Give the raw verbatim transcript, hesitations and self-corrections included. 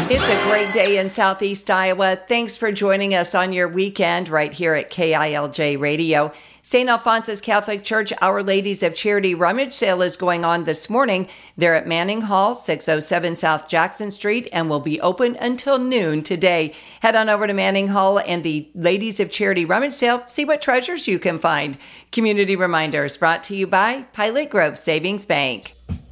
It's a great day in Southeast Iowa. Thanks for joining us on your weekend right here at K I L J Radio. Saint Alphonsus Catholic Church Our Ladies of Charity rummage sale is going on this morning. They're at Manning Hall, six oh seven South Jackson Street, and will be open until noon today. Head on over to Manning Hall and the Ladies of Charity rummage sale. See what treasures you can find. Community reminders brought to you by Pilot Grove Savings Bank.